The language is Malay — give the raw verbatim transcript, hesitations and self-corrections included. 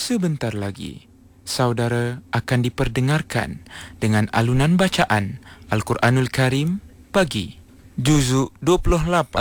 Sebentar lagi, saudara akan diperdengarkan dengan alunan bacaan Al-Quranul Karim pagi. Juzuk dua puluh lapan.